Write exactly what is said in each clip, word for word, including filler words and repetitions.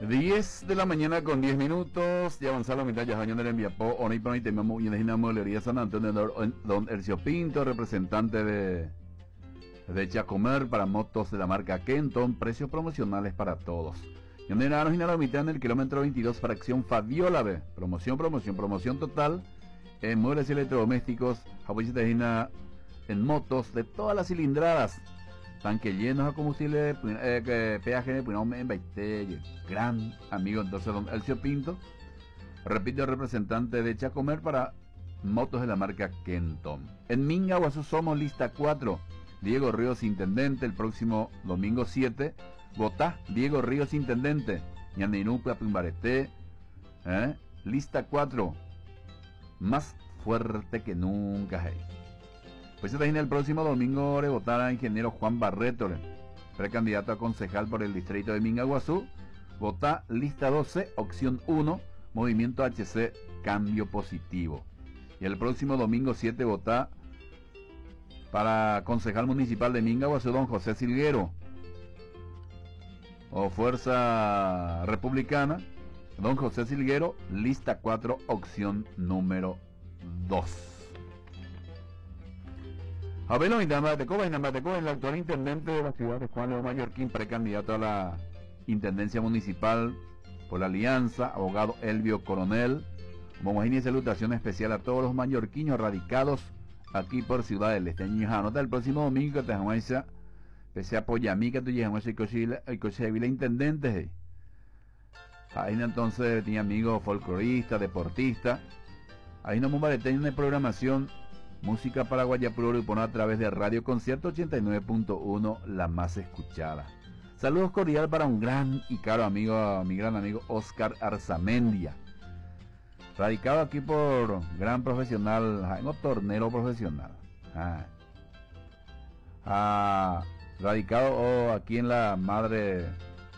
diez de la mañana con diez minutos, ya avanzado la mitad, ya en el enviapo, Oni Pani, tenemos y en la molería San Antonio, don Ercio Pinto, representante de, de Chacomer para motos de la marca Kenton, precios promocionales para todos. Y en la mitad en el kilómetro veintidós, fracción Fabiola B, promoción, promoción, promoción total, en muebles y electrodomésticos, en motos de todas las cilindradas. Tanque llenos a combustible, eh, peaje, en veinte, gran amigo entonces don Elcio Pinto, repito, representante de Chacomer para motos de la marca Kenton. En Minga, Guazú somos lista cuatro, Diego Ríos Intendente, el próximo domingo siete, Botá, Diego Ríos Intendente, Ñandinupla, Pimbareté, ¿eh? lista cuatro, más fuerte que nunca, hey. Pues se termina el próximo domingo de votar a ingeniero Juan Barreto, precandidato a concejal por el distrito de Mingaguazú. Vota lista doce, opción uno, movimiento H C, cambio positivo. Y el próximo domingo siete vota para concejal municipal de Mingaguazú, don José Silguero. O Fuerza Republicana, don José Silguero, lista cuatro, opción número dos. Abelo Indamateco, Indamateco, el actual intendente de la ciudad de Juan León Mallorquín, precandidato a la intendencia municipal por la alianza, abogado Elvio Coronel. Como y salutación especial a todos los mallorquiños radicados aquí por Ciudad del Este. Anota el próximo domingo te jamuesa, pese a Poyamica, tu jamuesa y coche de Vila Intendente. Ahí entonces tenía amigos folcloristas, deportistas. Ahí no me de programación. Música para Guayapuro y poner a través de Radio Concierto ochenta y nueve punto uno, la más escuchada. Saludos cordial para un gran y caro amigo, mi gran amigo Oscar Arzamendia. Radicado aquí por gran profesional, Jaime Tornero profesional. Ah. Ah, radicado oh, aquí en la madre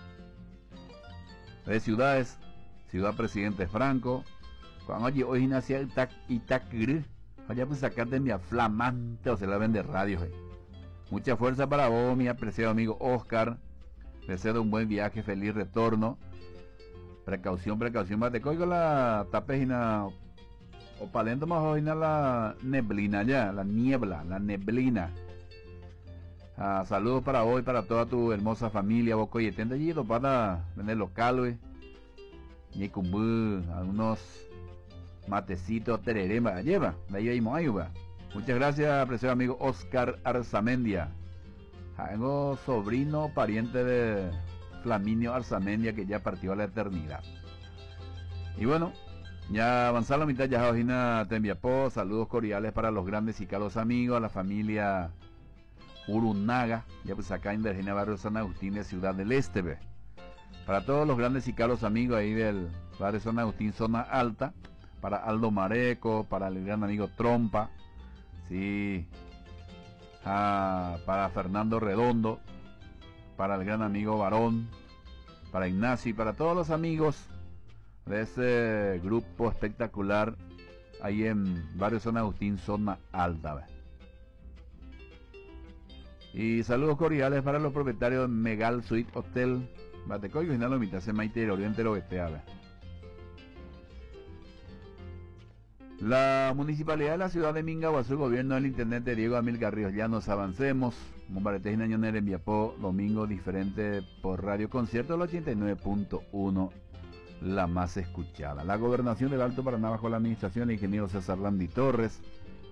de ciudades, Ciudad Presidente Franco. Cuando allí hoy nació Itacri. Vaya pues sacarte mi flamante o se la vende radio, hey. Mucha fuerza para vos, mi apreciado amigo Oscar. Deseo un buen viaje, feliz retorno. Precaución, precaución, te coigo la tapejina o palento más ojina la neblina ya, la niebla, la neblina. Ah, saludos para vos y para toda tu hermosa familia, Boco y Etende allí, para vender local, wey. Y cumbú, algunos matecito tererema lleva, de ahí vimos ayuda. Muchas gracias, apreciado amigo Oscar Arzamendia. Tengo sobrino pariente de Flaminio Arzamendia que ya partió a la eternidad. Y bueno, ya avanzar la mitad, ya Jojina Tembiapó, saludos cordiales para los grandes y caros amigos, a la familia Urunaga, ya pues acá en Virginia Barrio San Agustín de Ciudad del Este, ve. Para todos los grandes y caros amigos ahí del barrio San Agustín, zona alta. Para Aldo Mareco, para el gran amigo Trompa, sí, ah, para Fernando Redondo, para el gran amigo Barón, para Ignacio y para todos los amigos de ese grupo espectacular ahí en barrio San Agustín, zona alta. ¿Ve? Y saludos cordiales para los propietarios de Megal Suite Hotel, Batecoyo y Nalo Mitase Maite del Oriente Oeste. La municipalidad de la ciudad de Mingaguazú, gobierno del intendente Diego Amílcar Ríos Llanos, avancemos. Mombaretés y Nañoner enviapó domingo diferente por Radio Concierto, el ochenta y nueve punto uno, la más escuchada. La gobernación del Alto Paraná bajo la administración del ingeniero César Landi Torres.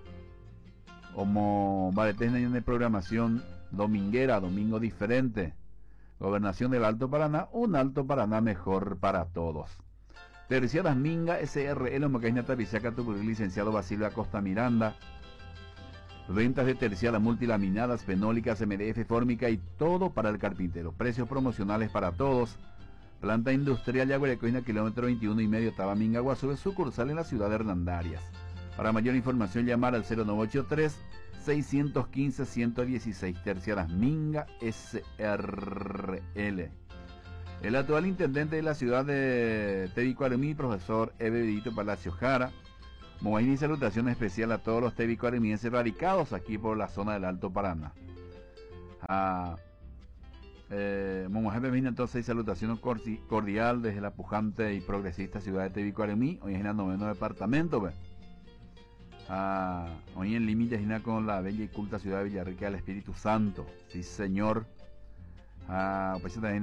Como Mombaretés y Nañoner programación dominguera, domingo diferente. Gobernación del Alto Paraná, un Alto Paraná mejor para todos. Terciadas Minga, S R L, Mocainata Visaca, tu licenciado Basilio Acosta Miranda. Ventas de terciadas multilaminadas, fenólicas, M D F, fórmica y todo para el carpintero. Precios promocionales para todos. Planta industrial Yaguarecoina, kilómetro veintiuno y medio, Taba Mingaguazú, sucursal en la ciudad de Hernandarias. Para mayor información, llamar al cero nueve ocho tres, seis uno cinco, uno uno seis. Terciadas Minga, S R L. El actual intendente de la ciudad de Tebicuarumí, profesor Evedito Palacio Jara. Moaini y salutación especial a todos los tebicuarimienses radicados aquí por la zona del Alto Paraná. Ah, Eh, Momojefe Vina, entonces, salutación cordial desde la pujante y progresista ciudad de Tebicuaremí, hoy es en el noveno departamento, pues. Ah, hoy en límites con la bella y culta ciudad de Villarrica del Espíritu Santo, sí señor. Ah, pues también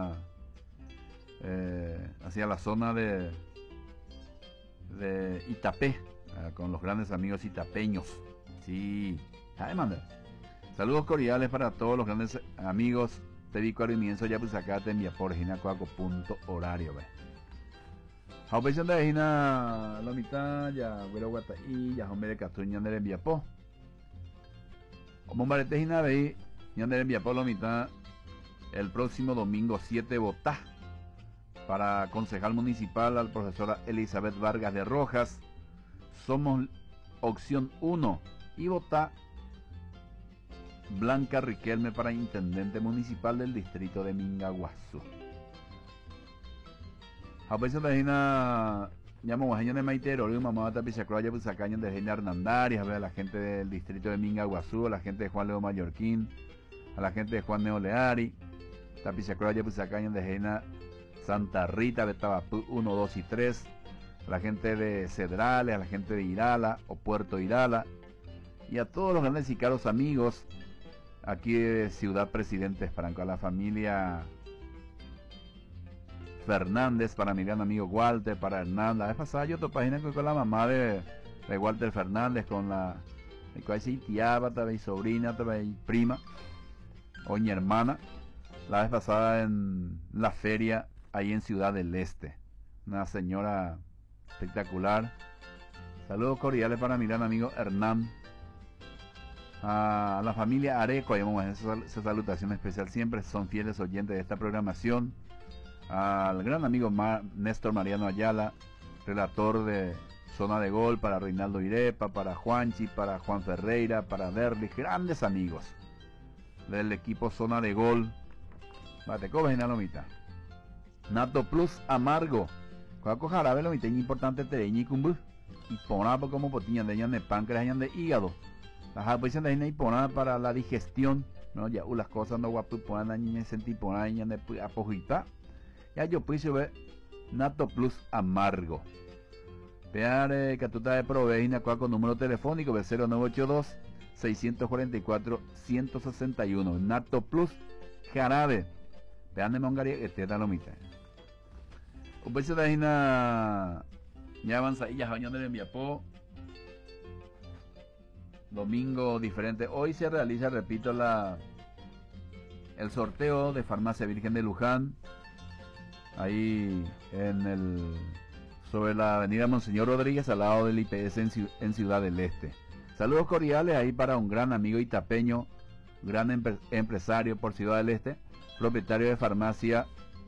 eh, hacia la zona de de Itapé, ah, con los grandes amigos itapeños, sí, además. Saludos cordiales para todos los grandes amigos Tebicuaro y Mienzo ya pues acá te envía por ginacuaco punto horario, ve. A opción de Gina la mitad ya güero guataí ya hombre de Castuña de enviapo. Como un barete Gina veí ya de enviapo la mitad el próximo domingo siete votá para concejal municipal al profesora Elizabeth Vargas de Rojas. Somos opción uno y votá Blanca Riquelme para intendente municipal del distrito de Mingaguazú. A veces de Gina llamo a de Maitero, y mamá de Pichacroya, pues acá de Gina Hernandarias, a ver a la gente del distrito de Mingaguazú, a la gente de Juan Leo Mallorquín, a la gente de Juan Neoleari, Tapichacroya, pues acá de Gina Santa Rita de Tabapú uno, dos y tres, a la gente de Cedrales, a la gente de Irala o Puerto Irala, y a todos los grandes y caros amigos aquí de Ciudad Presidente Franco, a la familia Fernández, para mi gran amigo Walter, para Hernán. La vez pasada yo te página con la mamá de, de Walter Fernández, con la tiaba, y sobrina, y prima, o mi hermana, la vez pasada en la feria ahí en Ciudad del Este. Una señora espectacular. Saludos cordiales para mi gran amigo Hernán. A la familia Areco, esa, esa salutación especial siempre, son fieles oyentes de esta programación. Al gran amigo Ma, Néstor Mariano Ayala, relator de Zona de Gol, para Reinaldo Irepa, para Juanchi, para Juan Ferreira, para Derlis, grandes amigos del equipo Zona de Gol. Bateco, en la lomita. Nato Plus Amargo. Coaco jarabe lo mitad importante tereñi cumbu. Y ponapo como potiñan de ñan de páncreas, de hígado. Las apuestas de ñan y para la digestión. No, ya uh, las cosas no guapu ponan a ñan sentir ponan ñan de apojita. Ya yo pues ve Nato Plus Amargo. Vean eh, que tú te provees con número telefónico de cero nueve ocho dos, seis cuatro cuatro, uno cero seis uno. Nato Plus Jarabe. Vean de Mongaria que te da lo mitad. Un beso de Gina. Ya avanza y ya años de enviapó. Domingo diferente. Hoy se realiza, repito, la el sorteo de Farmacia Virgen de Luján. Ahí en el sobre la avenida Monseñor Rodríguez al lado del I P S en, en Ciudad del Este. Saludos cordiales ahí para un gran amigo itapeño, gran empre, empresario por Ciudad del Este, propietario de farmacia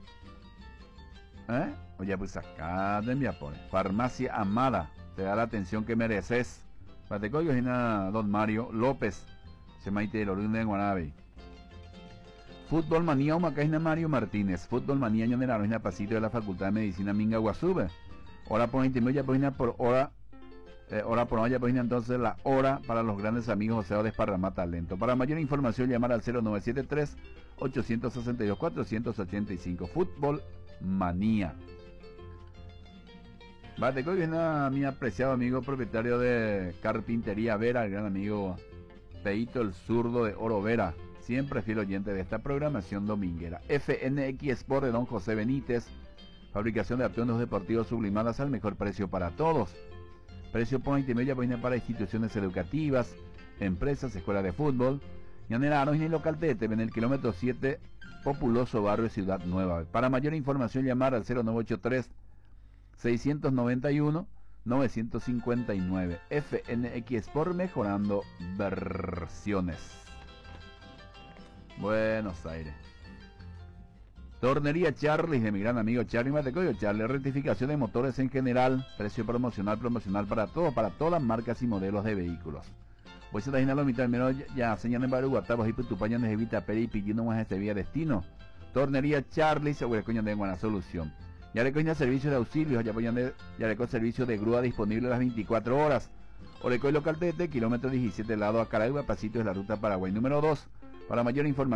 ¿eh? Oye, pues acá de Enviapone, Farmacia Amada, te da la atención que mereces. Patecoyo Gina Don Mario López, se maite el oriundo de Guanabey. Fútbol Manía Humacajina Mario Martínez, Fútbol Manía Ñonera Rojina Pasito de la Facultad de Medicina Minga Guasube. Hora por veinte ya por por hora, eh, hora por hora ya por entonces la hora para los grandes amigos José Desparramá Talento. Para mayor información llamar al cero nueve siete tres, ocho seis dos, cuatro ocho cinco. Fútbol Manía. Vale, que hoy viene a mi apreciado amigo propietario de Carpintería Vera, el gran amigo Peito el Zurdo de Oro Vera. Siempre fiel oyente de esta programación dominguera. F N X Sport de Don José Benítez. Fabricación de atuendos deportivos sublimadas al mejor precio para todos. Precio por veinte media para instituciones educativas, empresas, escuelas de fútbol. Ñaneranos y en el local T T en el kilómetro siete, populoso barrio Ciudad Nueva. Para mayor información llamar al cero nueve ocho tres, seis nueve uno, nueve cinco nueve. F N X Sport, mejorando versiones. Buenos Aires. Tornería Charlie de mi gran amigo Charlie Matecoyo. Charlie, rectificación de motores en general, precio promocional, promocional para todo, para todas las marcas y modelos de vehículos. Pues se está lo mitad menos ya señalan en Baruguatá, y Putupaña de Evita Peri y pidiendo más este vía destino. Tornería Charlie, seguro que tengo una solución. Ya le coña servicio de auxilio, ya le ya le servicio de grúa disponible las veinticuatro horas. Orecoy local T T, kilómetro diecisiete, lado a Caragua, Pasito de la ruta Paraguay número dos. Para mayor información